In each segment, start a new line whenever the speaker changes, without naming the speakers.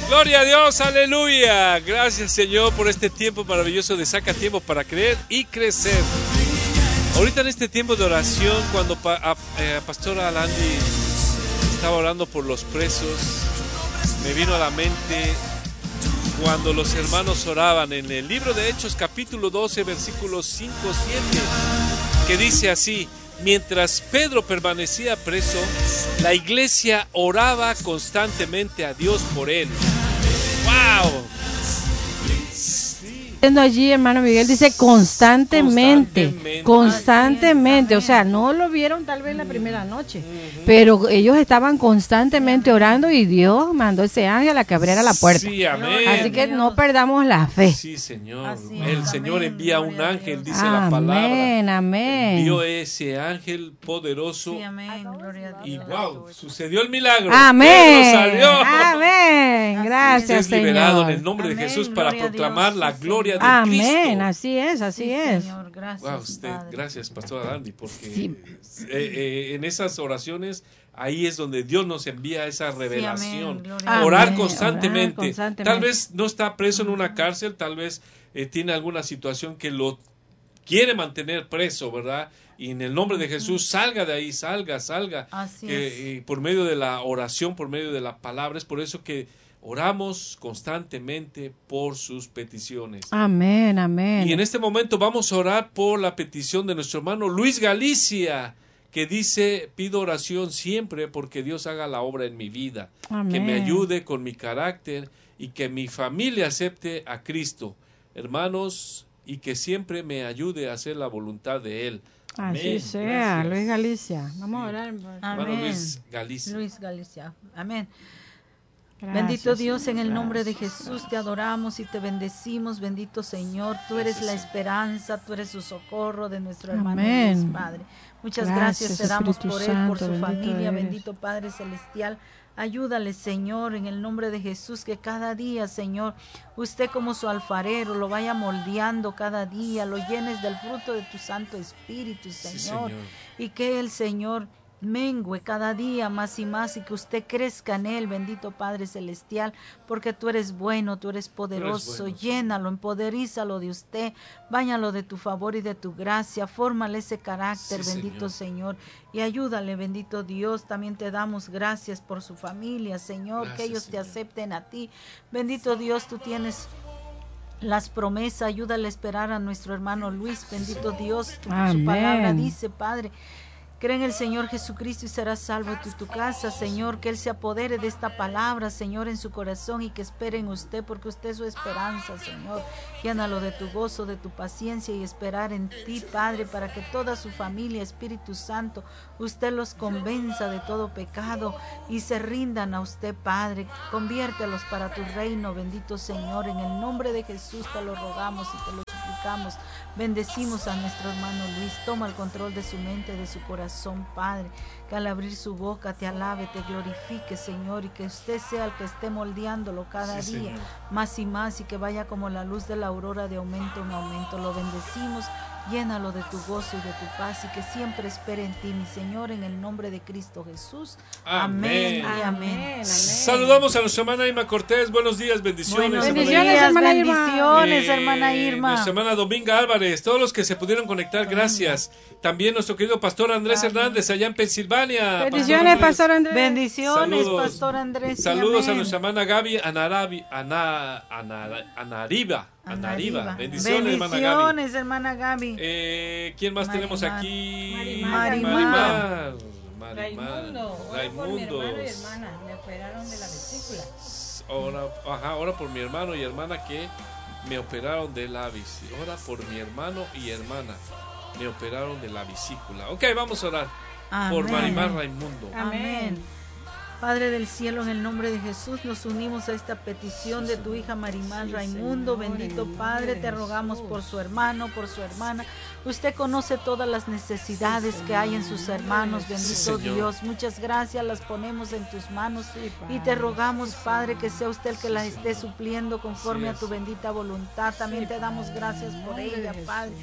Gloria a Dios, aleluya. Gracias, Señor, por este tiempo maravilloso de Saca Tiempo para Creer y Crecer. Ahorita en este tiempo de oración, cuando Pastora Alandi estaba orando por los presos, me vino a la mente cuando los hermanos oraban en el libro de Hechos, capítulo 12, versículos 5-7, que dice así: mientras Pedro permanecía preso, la iglesia oraba constantemente a Dios por él. ¡Wow!
Allí, hermano Miguel, dice constantemente, o sea, no lo vieron tal vez la primera noche, pero ellos estaban constantemente orando y Dios mandó ese ángel a que abriera la puerta.
Sí, amén.
Así que no perdamos la fe.
Sí, Señor. El Señor envía un ángel, dice la palabra.
Amén, amén.
Envió ese ángel poderoso.
Sí, amén. Gloria a Dios.
Y wow, sucedió el milagro.
Amén.
Pedro salió.
Amén. Gracias,
Usted es liberado en
Señor.
el nombre
Amén,
de Jesús para
gloria a
proclamar
Dios,
la
sí,
gloria de
Amén,
Cristo.
así es, así
Sí,
es.
Señor, gracias,
Wow, usted,
Padre.
gracias, Pastora Andy, porque
Sí.
en esas oraciones ahí es donde Dios nos envía esa revelación.
amén, gloria a
Orar
Dios.
constantemente.
Orar constantemente.
Tal vez no está preso en una cárcel, tal vez tiene alguna situación que lo quiere mantener preso, ¿verdad? Y en el nombre de Jesús, salga de ahí, salga.
Así es.
Por medio de la oración, por medio de la palabra. Es por eso que oramos constantemente por sus peticiones.
Amén, amén.
Y en este momento vamos a orar por la petición de nuestro hermano Luis Galicia, que dice: pido oración siempre porque Dios haga la obra en mi vida,
Amén.
que me ayude con mi carácter y que mi familia acepte a Cristo, hermanos, y que siempre me ayude a hacer la voluntad de Él.
Así
Amén.
sea,
Gracias.
Luis Galicia. Vamos a orar.
Hermano
Amén.
Luis Galicia.
Luis Galicia. Amén.
Gracias,
Bendito Dios, en el
Señor,
nombre de
gracias.
Jesús te adoramos y te bendecimos, bendito Señor. Tú eres
Gracias,
la
Señor.
esperanza, tú eres su socorro de nuestro hermano
Amén.
Luis, Padre. Muchas gracias te damos
Espíritu
por él, por
Santo,
su
bendito
familia,
eres.
bendito Padre Celestial. Ayúdale, Señor, en el nombre de Jesús, que cada día, Señor, usted como su alfarero lo vaya moldeando cada día, lo llenes del fruto de tu Santo Espíritu,
Sí,
Señor.
Señor.
Y que el Señor mengue cada día más y más y que usted crezca en él, bendito Padre Celestial, porque tú eres bueno, tú eres poderoso.
bueno,
Llénalo, empoderízalo de usted, báñalo de tu favor y de tu gracia, fórmale ese carácter,
Sí,
bendito Señor, y ayúdale, bendito Dios. También te damos gracias por su familia, Señor,
Gracias,
que ellos
Señor.
te acepten a ti, bendito Dios. Tú tienes las promesas, ayúdale a esperar a nuestro hermano Luis, bendito Dios. Su
Amén.
palabra dice, Padre, cree en el Señor Jesucristo y serás salvo tú y tu casa, Señor. Que Él se apodere de esta palabra, Señor, en su corazón, y que espere en usted, porque usted es su esperanza, Señor. Llénalo de tu gozo, de tu paciencia y esperar en ti, Padre, para que toda su familia, Espíritu Santo, usted los convenza de todo pecado y se rindan a usted, Padre. Conviértelos para tu reino, bendito Señor. En el nombre de Jesús te lo rogamos y te lo suplicamos. Bendecimos a nuestro hermano Luis. Toma el control de su mente, de su corazón, Padre. Que al abrir su boca te alabe, te glorifique, Señor, y que usted sea el que esté moldeándolo cada
Sí,
día,
Señor.
más y más, y que vaya como la luz de la aurora, de aumento en aumento. Lo bendecimos, llénalo de tu gozo y de tu paz, y que siempre espere en ti, mi Señor, en el nombre de Cristo Jesús.
Amén.
Amén y amén.
Saludamos a nuestra hermana Irma Cortés. Buenos días, bendiciones.
Buenos
hermana
Bendiciones,
días,
hermana Irma.
bendiciones, hermana Irma.
Nuestra hermana Dominga Álvarez, todos los que se pudieron conectar, gracias. También nuestro querido pastor Andrés Hernández, allá en Pensilvania.
Bendiciones, Pastor Andrés.
Bendiciones,
Saludos.
Pastor Andrés.
Saludos a
amén.
nuestra hermana Gaby Anariba. Bendiciones, hermana Gaby.
Bendiciones, hermana Gaby.
¿Quién más tenemos
Marimar.
aquí?
Marimar.
Raimundo.
Le operaron de la vesícula.
Ahora por mi hermano y hermana que me operaron de la vesícula. Ahora por mi hermano y hermana me operaron de la vesícula. Ok, vamos a orar por
Amén.
Marimar Raimundo.
Amén. Padre del cielo, en el nombre de Jesús nos unimos a esta petición de tu hija Marimar Raimundo. Bendito Padre, te rogamos por su hermano, por su hermana. Usted conoce todas las necesidades que hay en sus hermanos, bendito
Señor.
Dios. Muchas gracias, las ponemos en tus manos y te rogamos, Padre, que sea usted el que las esté supliendo conforme a tu bendita voluntad. También te damos gracias por ella, Padre.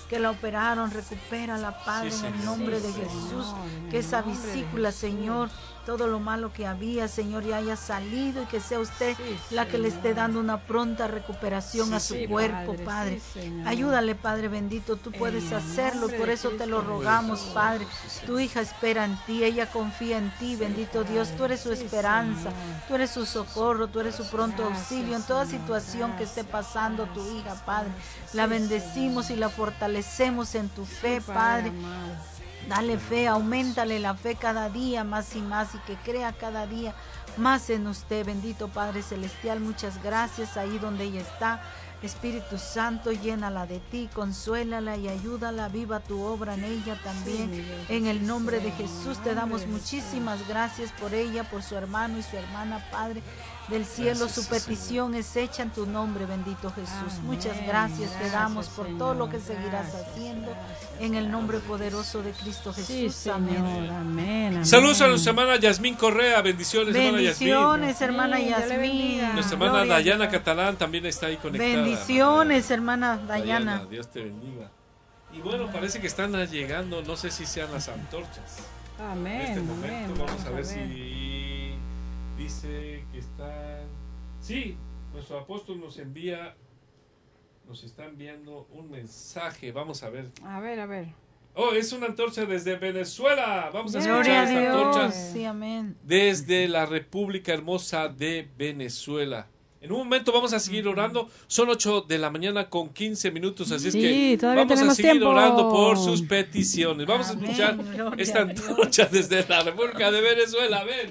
que la operaron, recupérala, Padre, en el nombre de Jesús, que esa vesícula, Señor, todo lo malo que había, Señor, ya haya salido y que sea usted la que le esté dando una pronta recuperación a su cuerpo, Padre. Ayúdale, Padre bendito, tú puedes hacerlo, por eso te lo rogamos, Padre. Tu hija espera en ti, ella confía en ti, bendito Dios, tú eres su esperanza, tú eres su socorro, tú eres su pronto auxilio en toda situación que esté pasando tu hija, Padre. La bendecimos y la fortalecemos en tu fe, Padre. Dale fe, auméntale la fe cada día más y más y que crea cada día más en usted, bendito Padre Celestial. Muchas gracias ahí donde ella está. Espíritu Santo, llénala de ti, consuélala y ayúdala, viva tu obra en ella también. En el nombre de Jesús te damos muchísimas gracias por ella, por su hermano y su hermana, Padre del cielo. Su petición es hecha en tu nombre, bendito Jesús. Muchas gracias te damos por todo lo que seguirás haciendo en el nombre poderoso de Cristo Jesús. Amén.
Saludos a nuestra hermana Yasmín Correa, bendiciones,
bendiciones, hermana Yasmín.
Nuestra hermana Dayana Catalán también está ahí conectada.
Bendiciones, hermana Dayana.
Dios te bendiga. Y bueno, parece que están llegando, no sé si sean las antorchas.
Amén.
En este momento vamos a ver si dice que están. Sí, nuestro apóstol nos está enviando un mensaje. Vamos a ver.
A ver.
Oh, es una antorcha desde Venezuela. Vamos a
Gloria
escuchar esta antorcha.
Sí, amén.
Desde la República Hermosa de Venezuela. En un momento vamos a seguir orando. Son 8 de la mañana con 15 minutos, así es que vamos a seguir orando por sus peticiones. Vamos a escuchar esta antorcha desde la República de Venezuela. Ven.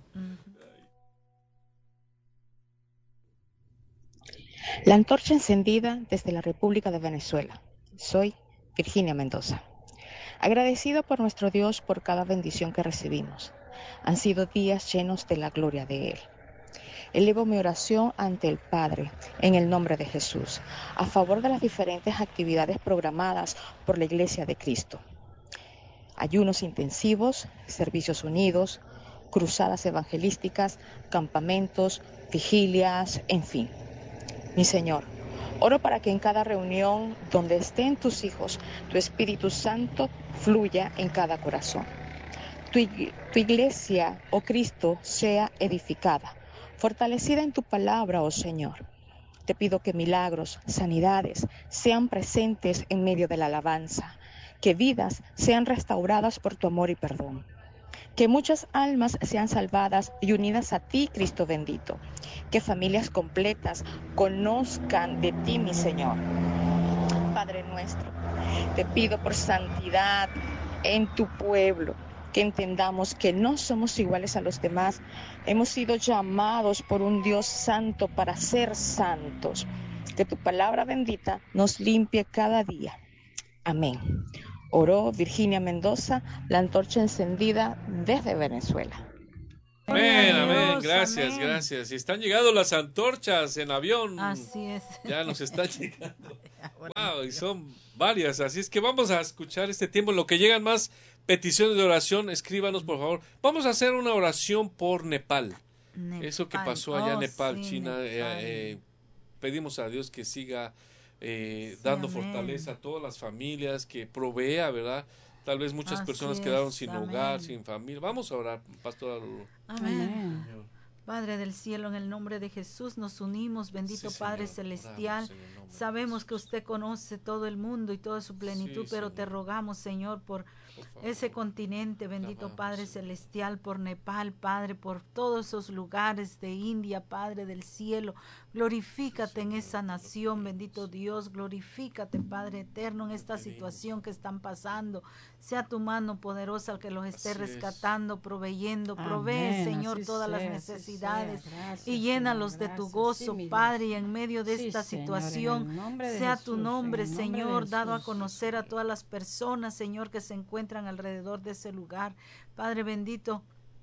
La antorcha encendida desde la República de Venezuela. Soy Virginia Mendoza. Agradecido por nuestro Dios por cada bendición que recibimos. Han sido días llenos de la gloria de Él. Elevo mi oración ante el Padre en el nombre de Jesús, a favor de las diferentes actividades programadas por la Iglesia de Cristo. Ayunos intensivos, servicios unidos, cruzadas evangelísticas, campamentos, vigilias, en fin. Mi Señor, oro para que en cada reunión donde estén tus hijos, tu Espíritu Santo fluya en cada corazón. Tu iglesia, oh Cristo, sea edificada, fortalecida en tu palabra, oh Señor. Te pido que milagros, sanidades sean presentes en medio de la alabanza, que vidas sean restauradas por tu amor y perdón, que muchas almas sean salvadas y unidas a ti, Cristo bendito, que familias completas conozcan de ti, mi Señor. Padre nuestro, te pido por santidad en tu pueblo, que entendamos que no somos iguales a los demás. Hemos sido llamados por un Dios santo para ser santos. Que tu palabra bendita nos limpie cada día. Amén. Oró Virginia Mendoza, la antorcha encendida desde Venezuela.
Amén. Gracias. Y están llegando las antorchas en avión.
Así es.
Ya nos están llegando. Wow, y son varias. Así es que vamos a escuchar este tiempo. Lo que llegan más peticiones de oración, escríbanos por favor. Vamos a hacer una oración por Nepal. Eso que pasó allá en Nepal, China. Pedimos a Dios que siga dando fortaleza a todas las familias, que provea, ¿verdad? Tal vez muchas personas quedaron sin hogar, sin familia. Vamos a orar, Pastora Lulu.
Amén. Padre del cielo, en el nombre de Jesús nos unimos, bendito Padre celestial. Sabemos que usted conoce todo el mundo y toda su plenitud, pero te rogamos, Señor, por ese continente, bendito Padre celestial, por Nepal, Padre, por todos esos lugares de India, Padre del cielo. Glorifícate en esa nación, bendito Dios, glorifícate, Padre eterno, en esta situación que están pasando. Sea tu mano poderosa que los esté rescatando, proveyendo. Provee, Señor, todas las necesidades y llénalos de tu gozo, Padre, y en medio de esta situación, sea tu nombre, Señor, dado a conocer a todas las personas, Señor, que se encuentran alrededor de ese lugar. Padre bendito,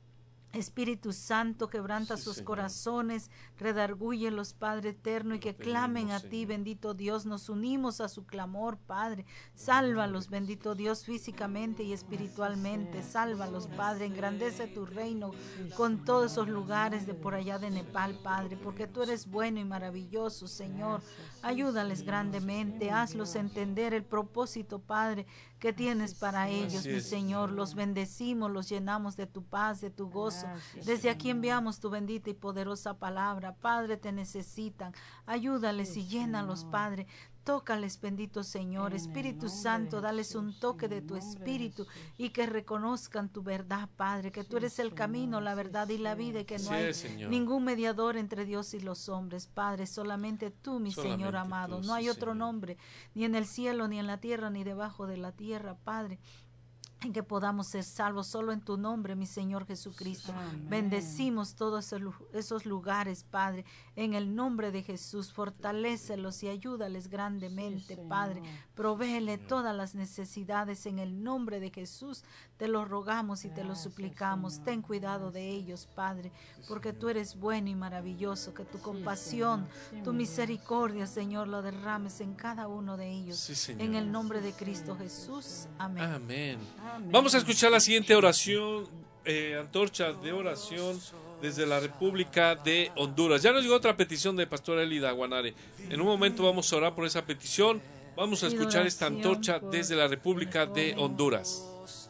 Espíritu Santo, quebranta
Sí,
sus
Señor.
corazones, redargúyelos, Padre eterno, y que clamen a ti, bendito Dios. Nos unimos a su clamor, Padre. Sálvalos, bendito Dios, físicamente y espiritualmente. Sálvalos, Padre. Engrandece tu reino con todos esos lugares de por allá de Nepal, Padre, porque tú eres bueno y maravilloso, Señor. Ayúdales grandemente, hazlos entender el propósito, Padre, que tienes para ellos, mi Señor. Los bendecimos, los llenamos de tu paz, de tu gozo. Desde aquí enviamos tu bendita y poderosa palabra. Padre, te necesitan. Ayúdales y llénalos, Padre. Tócales, bendito Señor. Espíritu Santo, dales un toque de tu espíritu y que reconozcan tu verdad, Padre, que tú eres el camino, la verdad y la vida, y que no hay ningún mediador entre Dios y los hombres, Padre, solamente tú, mi Señor amado. No hay otro nombre, ni en el cielo, ni en la tierra, ni debajo de la tierra, Padre, en que podamos ser salvos, solo en tu nombre, mi Señor Jesucristo. Amén. Bendecimos todos esos lugares, Padre, en el nombre de Jesús. Fortalécelos y ayúdales grandemente, Padre. Provéele todas las necesidades en el nombre de Jesús. Te lo rogamos y te lo suplicamos. Ten cuidado de ellos, Padre, porque tú eres bueno y maravilloso. Que tu compasión, tu misericordia, Señor, lo derrames en cada uno de ellos. En el nombre de Cristo Jesús. Amén.
Amén. Vamos a escuchar la siguiente oración, antorcha de oración desde la República de Honduras. Ya nos llegó otra petición de Pastora Elida Guanare. En un momento vamos a orar por esa petición. Vamos a escuchar esta antorcha desde la República de Honduras.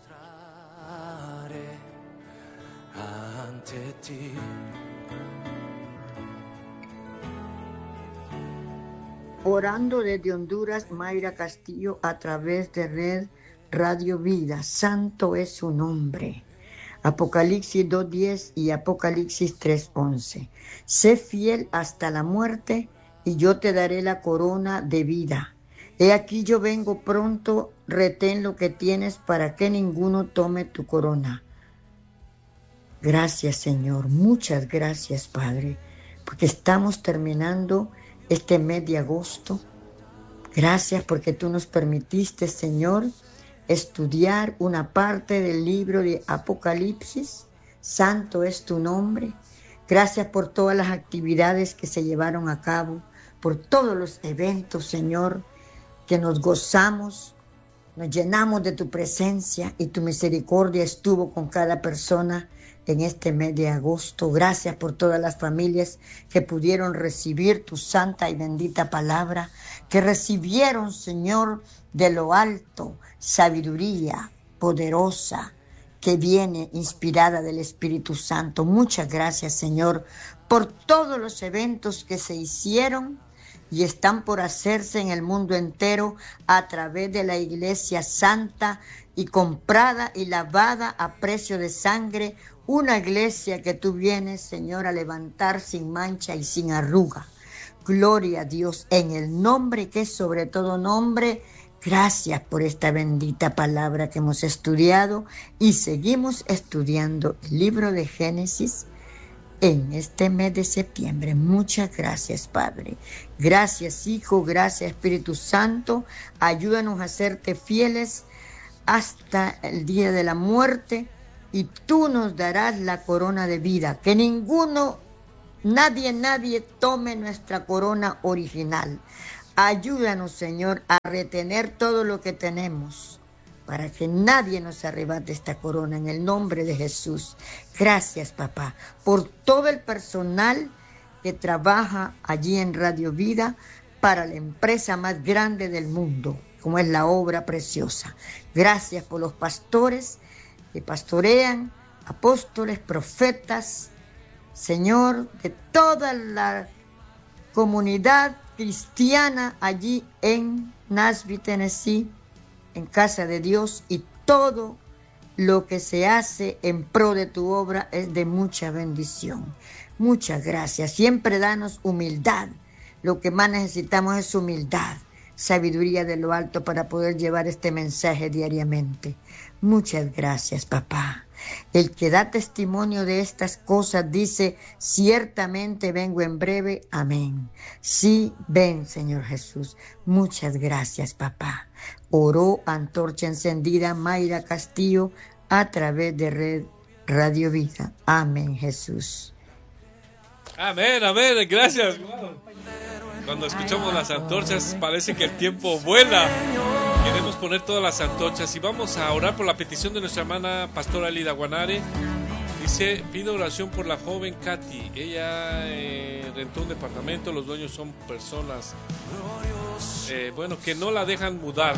Ante ti.
Orando desde Honduras, Mayra Castillo, a través de Red Radio Vida. Santo es su nombre. Apocalipsis 2:10 y Apocalipsis 3:11. Sé fiel hasta la muerte y yo te daré la corona de vida. He aquí yo vengo pronto, retén lo que tienes para que ninguno tome tu corona. Gracias, Señor. Muchas gracias, Padre, porque estamos terminando este mes de agosto. Gracias porque tú nos permitiste, Señor, estudiar una parte del libro de Apocalipsis. Santo es tu nombre. Gracias por todas las actividades que se llevaron a cabo, por todos los eventos, Señor, que nos gozamos, nos llenamos de tu presencia y tu misericordia estuvo con cada persona en este mes de agosto. Gracias por todas las familias que pudieron recibir tu santa y bendita palabra, que recibieron, Señor, de lo alto, sabiduría poderosa que viene inspirada del Espíritu Santo. Muchas gracias, Señor, por todos los eventos que se hicieron y están por hacerse en el mundo entero a través de la Iglesia Santa y comprada y lavada a precio de sangre, una iglesia que tú vienes, Señor, a levantar sin mancha y sin arruga. Gloria a Dios, en el nombre que es sobre todo nombre. Gracias por esta bendita palabra que hemos estudiado y seguimos estudiando el libro de Génesis en este mes de septiembre. Muchas gracias, Padre. Gracias, Hijo. Gracias, Espíritu Santo. Ayúdanos a serte fieles hasta el día de la muerte y tú nos darás la corona de vida. Que nadie tome nuestra corona original. Ayúdanos, Señor, a retener todo lo que tenemos para que nadie nos arrebate esta corona en el nombre de Jesús. Gracias, papá, por todo el personal que trabaja allí en Radio Vida para la empresa más grande del mundo, como es la obra preciosa. Gracias por los pastores que pastorean, apóstoles, profetas, Señor, de toda la comunidad cristiana allí en Nashville, Tennessee, en Casa de Dios, y todo lo que se hace en pro de tu obra es de mucha bendición. Muchas gracias. Siempre danos humildad. Lo que más necesitamos es humildad, sabiduría de lo alto para poder llevar este mensaje diariamente. Muchas gracias, papá. El que da testimonio de estas cosas dice, ciertamente vengo en breve. Amén. Sí, ven, Señor Jesús. Muchas gracias, papá. Oró antorcha encendida Mayra Castillo a través de Red Radio Vida. Amén, Jesús.
Amén, amén, gracias. Cuando escuchamos las antorchas parece que el tiempo vuela. Queremos poner todas las antorchas y vamos a orar por la petición de nuestra hermana pastora Elida Guanare. Dice, pido oración por la joven Katy. Ella rentó un departamento, los dueños son personas que no la dejan mudar.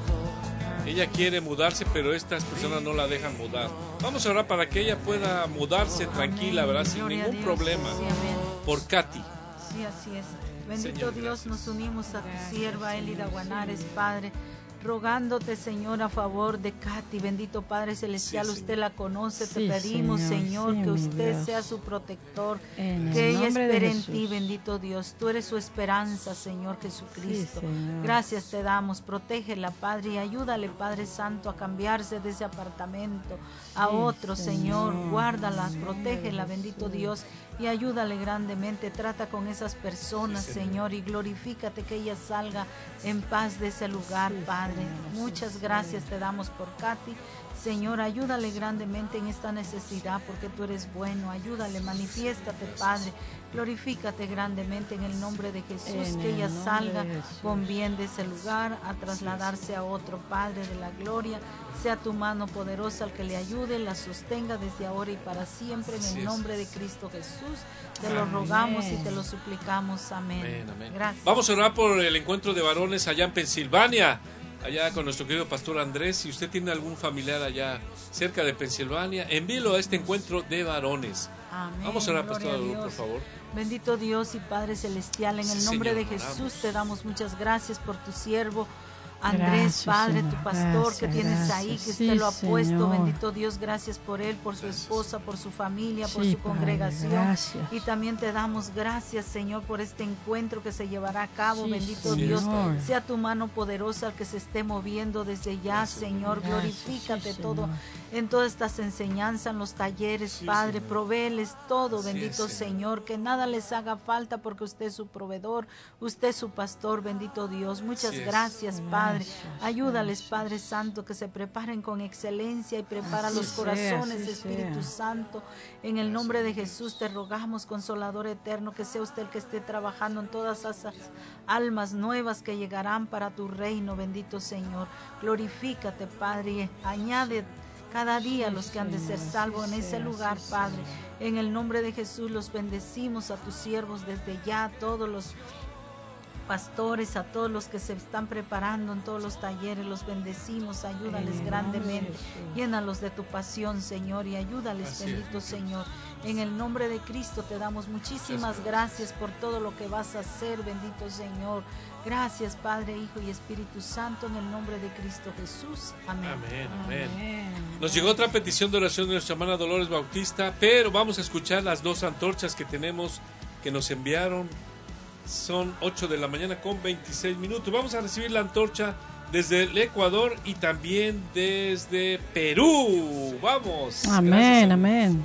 Ella quiere mudarse, pero estas personas no la dejan mudar. Vamos a orar para que ella pueda mudarse tranquila, ¿verdad? Sin ningún problema. Por Katy.
Sí, así es. Bendito Señor, Dios, nos unimos a tu sierva Elida Guanares, Padre, rogándote, Señor, a favor de Katy. Bendito Padre Celestial, sí, usted la conoce, te pedimos, Señor, sí, que usted Dios sea su protector, que ella espere en ti, bendito Dios. Tú eres su esperanza, Señor Jesucristo. Sí, gracias te damos, protégela, Padre, y ayúdale, Padre Santo, a cambiarse de ese apartamento a otro, Señor. Guárdala, protégela, bendito Dios, y ayúdale grandemente. Trata con esas personas, Señor, y glorifícate que ella salga en paz de ese lugar, Padre. Muchas gracias te damos por Katy. Señor, ayúdale grandemente en esta necesidad, porque tú eres bueno. Ayúdale, manifiéstate, Padre. Glorifícate grandemente en el nombre de Jesús, que ella salga con bien de ese lugar, a trasladarse a otro, Padre de la gloria. Sea tu mano poderosa el que le ayude, la sostenga desde ahora y para siempre, en el nombre de Cristo Jesús. Te lo rogamos y te lo suplicamos. Amén. Amén. Gracias.
Vamos a orar por el encuentro de varones allá en Pensilvania, allá con nuestro querido pastor Andrés. Si usted tiene algún familiar allá cerca de Pensilvania, envíelo a este encuentro de varones. Amén. Vamos a orar, pastor, por favor.
Bendito Dios y Padre Celestial, en el nombre de Jesús te damos muchas gracias por tu siervo Andrés, gracias, Padre, Señor, tu pastor que tienes ahí, que usted lo ha puesto. Señor. Bendito Dios, gracias por él, por su esposa, por su familia, por su congregación. Padre, y también te damos gracias, Señor, por este encuentro que se llevará a cabo. Bendito Dios, sea tu mano poderosa el que se esté moviendo desde ya, Señor. Glorifícate todo en todas estas enseñanzas, en los talleres, Padre. Provéeles todo, bendito Señor, que nada les haga falta, porque usted es su proveedor, usted es su pastor, bendito Dios. Muchas gracias, Padre. Ayúdales, Padre Santo, que se preparen con excelencia y prepara los corazones, Espíritu Santo. En el nombre de Jesús te rogamos, Consolador eterno, que sea usted el que esté trabajando en todas esas almas nuevas que llegarán para tu reino, bendito Señor. Glorifícate, Padre, y añade cada día los que han de ser salvos en ese lugar, Padre. En el nombre de Jesús los bendecimos a tus siervos desde ya, a todos los pastores, a todos los que se están preparando en todos los talleres, los bendecimos, ayúdales grandemente, llénalos de tu pasión, Señor, y ayúdales, bendito Señor. En el nombre de Cristo te damos muchísimas gracias por todo lo que vas a hacer, bendito Señor. Gracias, Padre, Hijo y Espíritu Santo, en el nombre de Cristo Jesús. Amén.
Amén, amén. Nos llegó otra petición de oración de nuestra hermana Dolores Bautista, pero vamos a escuchar las dos antorchas que tenemos, que nos enviaron. Son 8 de la mañana con 26 minutos. Vamos a recibir la antorcha desde el Ecuador y también desde Perú. Vamos.
Amén, amén.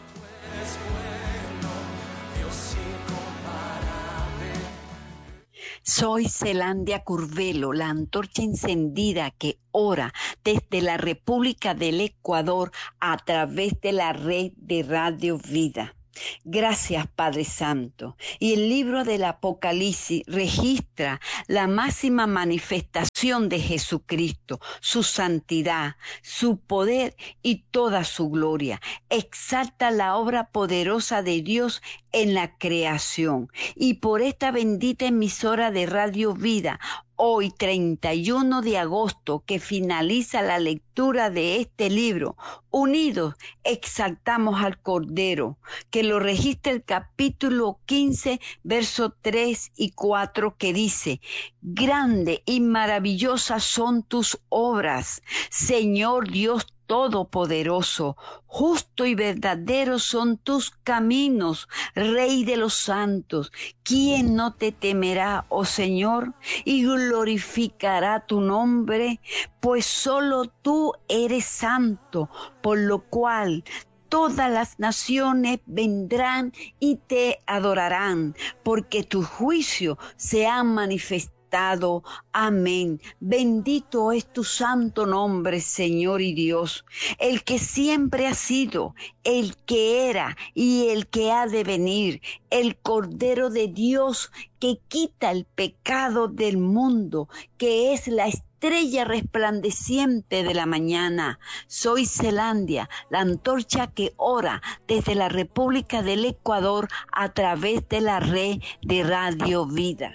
Soy Zelandia Curvelo, la antorcha encendida que ora desde la República del Ecuador a través de la red de Radio Vida. Gracias, Padre Santo. Y el libro del Apocalipsis registra la máxima manifestación de Jesucristo, su santidad, su poder y toda su gloria. Exalta la obra poderosa de Dios en la creación. Y por esta bendita emisora de Radio Vida, hoy 31 de agosto, que finaliza la lectura de este libro, unidos exaltamos al Cordero, que lo registra el capítulo 15, versos 3 y 4, que dice: grande y maravillosas son tus obras, Señor Dios Todopoderoso, justo y verdadero son tus caminos, Rey de los santos. ¿Quién no te temerá, oh Señor, y glorificará tu nombre? Pues solo tú eres santo, por lo cual todas las naciones vendrán y te adorarán, porque tus juicios se han manifestado quebrantado. Amén. Bendito es tu santo nombre, Señor y Dios, el que siempre ha sido, el que era y el que ha de venir, el Cordero de Dios que quita el pecado del mundo, que es la estrella resplandeciente de la mañana. Soy Zelandia, la antorcha que ora desde la República del Ecuador a través de la red de Radio Vida.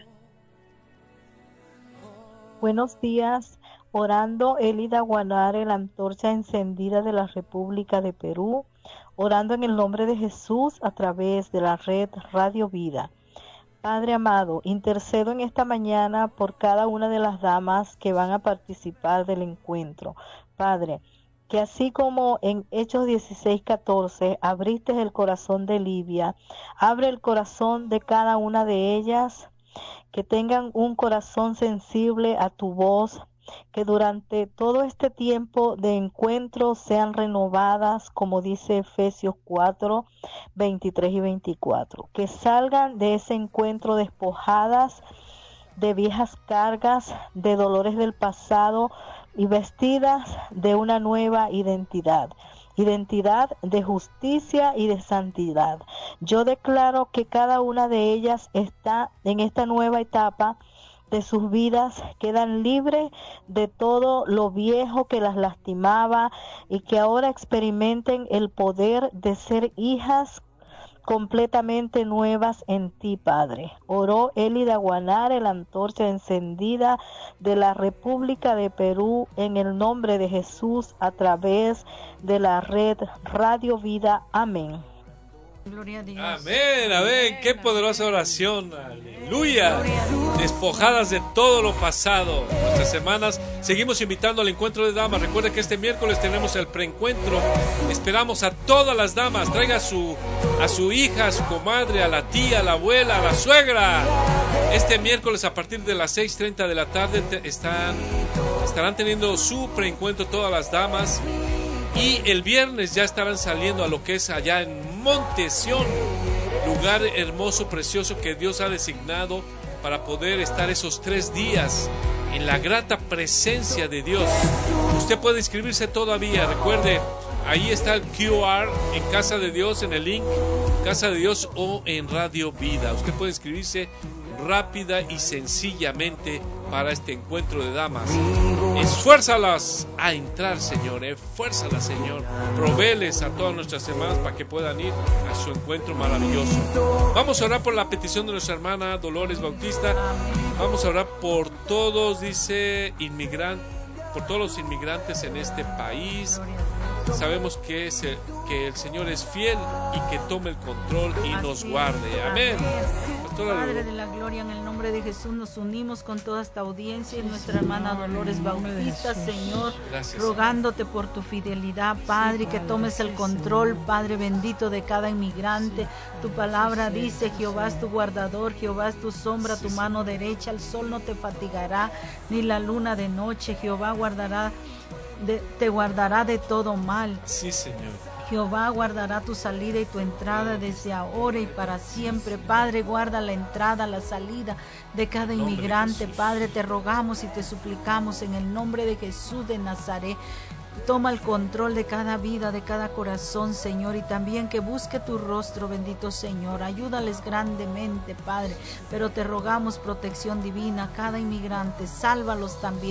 Buenos días, orando Elida Guanare, la antorcha encendida de la República de Perú, orando en el nombre de Jesús a través de la red Radio Vida. Padre amado, intercedo en esta mañana por cada una de las damas que van a participar del encuentro. Padre, que así como en Hechos 16:14 abriste el corazón de Livia, abre el corazón de cada una de ellas, que tengan un corazón sensible a tu voz, que durante todo este tiempo de encuentro sean renovadas, como dice Efesios 4, 23 y 24. Que salgan de ese encuentro despojadas de viejas cargas, de dolores del pasado y vestidas de una nueva identidad de justicia y de santidad. Yo declaro que cada una de ellas está en esta nueva etapa de sus vidas, quedan libres de todo lo viejo que las lastimaba y que ahora experimenten el poder de ser hijas completamente nuevas en ti, Padre. Oró Elida Guanare, la antorcha encendida de la República de Perú, en el nombre de Jesús, a través de la red Radio Vida. Amén.
Gloria a Dios.
Amén, amén. Qué poderosa oración. Aleluya. Despojadas de todo lo pasado. Nuestras semanas seguimos invitando al encuentro de damas. Recuerde que este miércoles tenemos el preencuentro. Esperamos a todas las damas. Traiga a su hija, a su comadre, a la tía, a la abuela, a la suegra. Este miércoles a partir de las 6:30 de la tarde estarán teniendo su preencuentro todas las damas. Y el viernes ya estarán saliendo a lo que es allá en Monte Sión, lugar hermoso, precioso que Dios ha designado para poder estar esos 3 días en la grata presencia de Dios. Usted puede inscribirse todavía, recuerde, ahí está el QR en Casa de Dios, en el link Casa de Dios o en Radio Vida. Usted puede inscribirse rápida y sencillamente para este encuentro de damas. Esfuérzalas a entrar, Señor, esfuérzalas, Señor. Provéles a todas nuestras hermanas para que puedan ir a su encuentro maravilloso. Vamos a orar por la petición de nuestra hermana Dolores Bautista. Vamos a orar por todos, dice, por todos los inmigrantes en este país. Sabemos que el Señor es fiel y que tome el control y nos guarde. Amén.
Padre de la gloria, en el nombre de Jesús nos unimos con toda esta audiencia y nuestra hermana Dolores Bautista, Señor, rogándote por tu fidelidad, Padre, que tomes el control, Padre bendito, de cada inmigrante. Tu palabra dice: Jehová es tu guardador, Jehová es tu sombra, tu mano derecha, el sol no te fatigará, ni la luna de noche. Jehová te guardará de todo mal.
Sí, Señor.
Jehová guardará tu salida y tu entrada desde ahora y para siempre. Padre, guarda la entrada, la salida de cada inmigrante. Padre, te rogamos y te suplicamos en el nombre de Jesús de Nazaret. Toma el control de cada vida, de cada corazón, Señor, y también que busque tu rostro, bendito Señor. Ayúdales grandemente, Padre, pero te rogamos protección divina a cada inmigrante. Sálvalos también.